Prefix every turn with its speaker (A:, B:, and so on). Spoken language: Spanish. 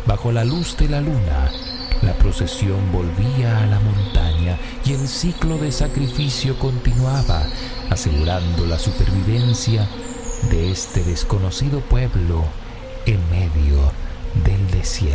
A: Bajo la luz de la luna, la procesión volvía a la montaña y el ciclo de sacrificio continuaba, asegurando la supervivencia de este desconocido pueblo en medio del desierto.